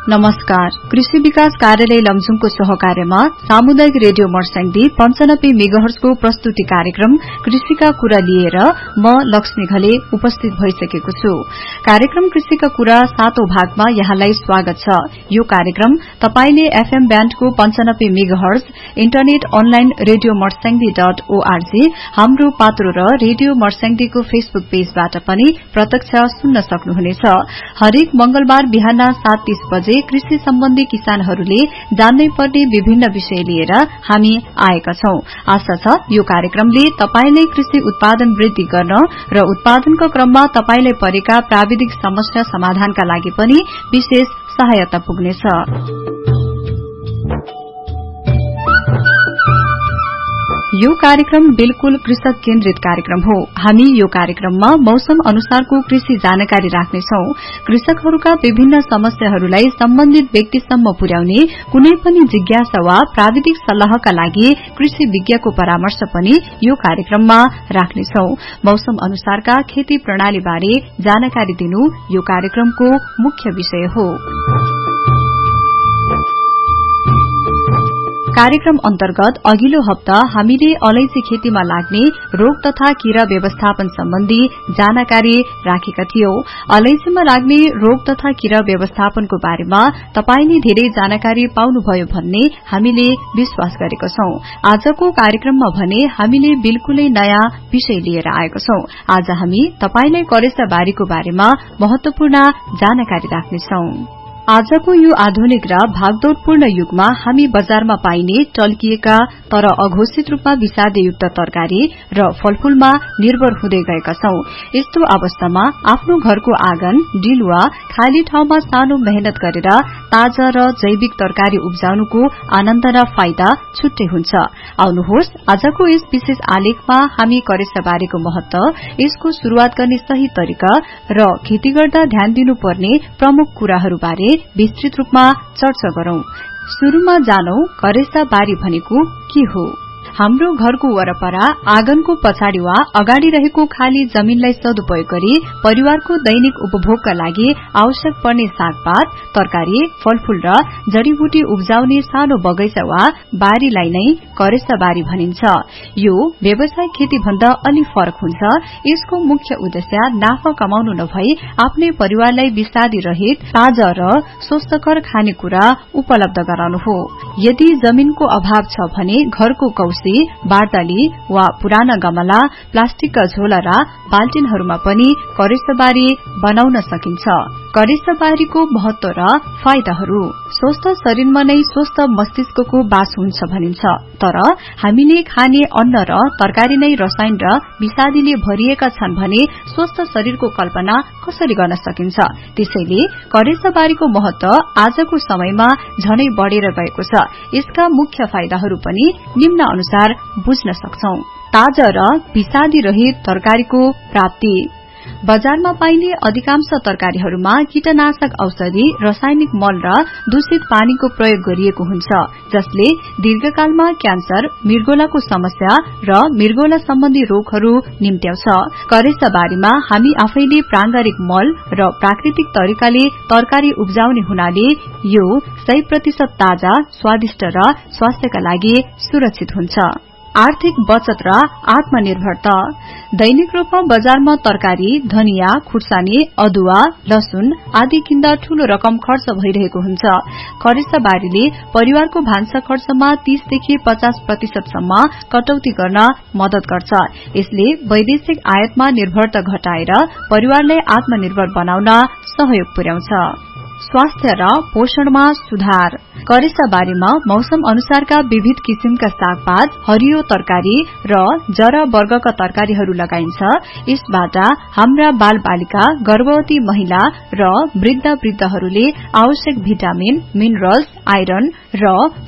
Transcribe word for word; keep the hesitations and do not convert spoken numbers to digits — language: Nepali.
नमस्कार। कृषि विकास कार्यालय लमजुङको सहकार्यमा सामुदायिक रेडियो मर्स्याङदी पञ्चानब्बे मेगाहर्जको प्रस्तुति कार्यक्रम कृषिका कुरा लिएर म लक्ष्मी घले उपस्थित भइसकेको छु। कार्यक्रम कृषिका कुरा सातौं भागमा यहाँलाई स्वागत छ। यो कार्यक्रम तपाईले एफएम ब्यान्डको पञ्चानब्बे megahertz, internet online radio Marsyangdi dot ORG, हाम्रो पात्रो र रेडियो मर्स्याङदीको फेसबुक पेजबाट पनि प्रत्यक्ष सुन्न सक्नुहुनेछ। हरेक मंगलबार बिहान सात तीस बजे कृषि सम्बन्धी किसानहरूले जान्नै पर्ने विभिन्न विषय लिएर हामी आएका छौं। आशा छ यो कार्यक्रमले तपाईलाई कृषि उत्पादन वृद्धि गर्न र उत्पादनको क्रममा तपाईलाई परेका प्राविधिक समस्या समाधानका लागि पनि विशेष सहायता पुग्नेछ। यो कार्यक्रम बिल्कुल कृषक केन्द्रित कार्यक्रम हो। हामी यो कार्यक्रममा मौसम अनुसारको कृषि जानकारी राख्नेछौं। कृषकहरूका विभिन्न समस्याहरूलाई सम्बन्धित व्यक्तिसम्म पुर्याउने कुनै पनि जिज्ञासा वा प्राविधिक सल्लाहका लागि कृषि विज्ञको परामर्श पनि यो कार्यक्रममा राख्नेछौं। मौसम अनुसारका खेती प्रणाली बारे जानकारी दिनु यो कार्यक्रमको मुख्य विषय हो। कार्यक्रम अन्तर्गत अघिल्लो हप्ता हामीले अलैंची खेतीमा लाग्ने रोग तथा कीरा व्यवस्थापन सम्बन्धी जानकारी राखेका थियौं। अलैंचीमा लाग्ने रोग तथा कीरा व्यवस्थापनको बारेमा तपाईले धेरै जानकारी पाउनुभयो भन्ने हामीले विश्वास गरेका छौं। आजको कार्यक्रममा भने हामीले बिल्कुलै नयाँ विषय लिएर आएका छौं। आज हामी तपाईलाई करेसा बारीको बारेमा महत्वपूर्ण जानकारी राख्नेछौं। आजको यो आधुनिक र भागदौड़पूर्ण युगमा हामी बजारमा पाइने टल्किएका तर अघोषित रूपमा विषादयुक्त तरकारी र फलफूलमा निर्भर हुँदै गएका छौं। यस्तो अवस्थामा आफ्नो घरको आँगन, डिलुवा, खाली ठाउँमा सानो मेहनत गरेर ताजा र जैविक तरकारी उब्जाउनुको आनन्द र फाइदा छुट्टै हुन्छ। आउनुहोस् आजको यस विशेष आलेखमा हामी करेसाबारीको महत्व, यसको शुरूआत गर्ने सही तरिका र खेती गर्दा ध्यान दिनुपर्ने प्रमुख कुराहरूबारे विस्तृत रूपमा चर्चा गरौं। शुरूमा जानौं करेसा बारी भनेको के हो। हाम्रो घरको वरपरा आँगनको पछाडि वा अगाडि रहेको खाली जमीनलाई सदुपयोग गरी परिवारको दैनिक उपभोगका लागि आवश्यक पर्ने सागपात, तरकारी, फलफूल र जड़ीबुटी उब्जाउने सानो बगैंचा वा बारीलाई नै करेसा बारी भनिन्छ। यो व्यावसायिक खेती भन्दा अलि फरक हुन्छ। यसको मुख्य उद्देश्य नाफा कमाउनु नभई आफ्नै परिवारलाई विषादी रहित, ताजा र स्वस्थकर खानेकुरा उपलब्ध गराउनु हो। यदि जमीनको अभाव छ भने घरको कौशी, बार्दली वा पुराना गमला, प्लास्टिकका झोला र बाल्टिनहरूमा पनि करेसाबारी बनाउन सकिन्छ। करेसाबारीको महत्व र फाइदाहरू। स्वस्थ शरीरमा नै स्वस्थ मस्तिष्कको बास हुन्छ भनिन्छ। तर हामीले खाने अन्न र तरकारी नै रसायन र विषादीले भरिएका छन् भने स्वस्थ शरीरको कल्पना कसरी गर्न सकिन्छ। त्यसैले करेसाबारीको महत्व आजको समयमा झनै बढ़ेर गएको छ। यसका मुख्य फाइदाहरू पनि निम्न अनुसार बुझ्न सक्छौं। ताजा र विषादी रहित तरकारीको प्राप्ति। बजारमा पाइने अधिकांश तरकारीहरूमा कीटनाशक औषधि, रासायनिक मल र दूषित पानीको प्रयोग गरिएको हुन्छ, जसले दीर्घकालमा क्यान्सर, मृगोलाको समस्या र मृगोला सम्बन्धी रोगहरू निम्त्याउँछ। करेसाबारीमा हामी आफैले प्रांगारिक मल र प्राकृतिक तरिकाले तरकारी उब्जाउने हुनाले यो सय प्रतिशत ताजा, स्वादिष्ट र स्वास्थ्यका लागि सुरक्षित हुन्छ। आर्थिक बचत र आत्मनिर्भरता। दैनिक रूपमा बजारमा तरकारी, धनिया, खुर्सानी, अदुवा, लसुन आदि किन्दा ठूलो रकम खर्च भइरहेको हुन्छ। करेसाबारीले परिवारको भान्सा खर्चमा तीस देखि पचास प्रतिशतसम्म कटौती गर्न मदत गर्छ। यसले वैदेशिक आयातमा निर्भरता घटाएर परिवारलाई आत्मनिर्भर बनाउन सहयोग पुर्याउँछ। स्वास्थ्य र पोषणमा सुधार। करेसाबारीमा मौसम अनुसारका विविध किसिमका सागपात, हरियो तरकारी र जरा वर्गका तरकारीहरू लगाइन्छ। यसबाट हाम्रा बाल बालिका, गर्भवती महिला र वृद्ध वृद्धहरूले आवश्यक भिटामिन, मिनरल्स, आइरन र